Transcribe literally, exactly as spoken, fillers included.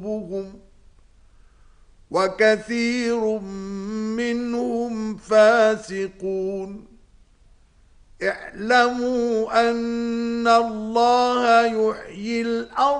قلوبهم وكثير منهم فاسقون اعلموا أن الله يحيي الأرض